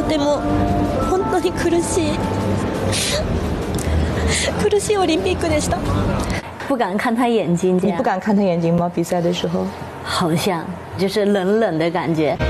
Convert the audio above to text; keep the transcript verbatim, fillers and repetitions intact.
ても本当に苦しい苦しいオリンピックでした。 不敢看他眼睛，这样你不敢看他眼睛吗？比赛的时候， 好像就是冷冷的感觉。